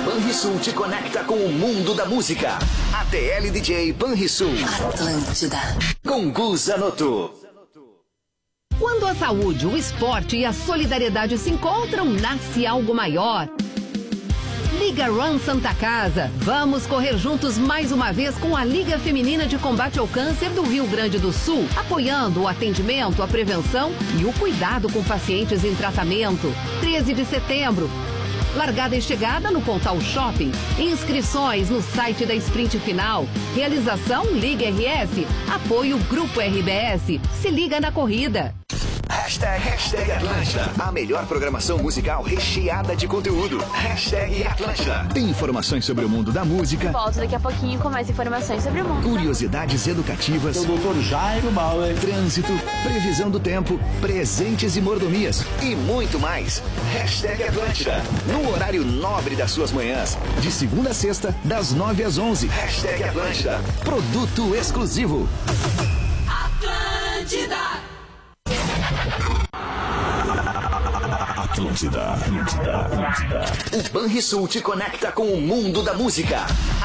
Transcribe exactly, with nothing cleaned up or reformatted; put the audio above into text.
Banrisul te conecta com o mundo da música. A T L D J Banrisul. Atlântida. Com Gu Zanotto. Quando a saúde, o esporte e a solidariedade se encontram, nasce algo maior. Liga Run Santa Casa. Vamos correr juntos mais uma vez com a Liga Feminina de Combate ao Câncer do Rio Grande do Sul, apoiando o atendimento, a prevenção e o cuidado com pacientes em tratamento. treze de setembro. Largada e chegada no Pontal Shopping. Inscrições no site da Sprint Final. Realização Liga R S. Apoio Grupo R B S. Se liga na corrida. Hashtag, hashtag Atlântida. A melhor programação musical recheada de conteúdo. Hashtag Atlântida. Tem informações sobre o mundo da música. Volto daqui a pouquinho com mais informações sobre o mundo. Curiosidades educativas. O doutor Jairo Bauer. Trânsito, previsão do tempo, presentes e mordomias. E muito mais. Hashtag Atlântida. No horário nobre das suas manhãs. De segunda a sexta, das nove às onze. Hashtag Atlântida. Produto exclusivo. Atlântida. Atlântida, Atlântida, Atlântida. O Banrisul te conecta com o mundo da música.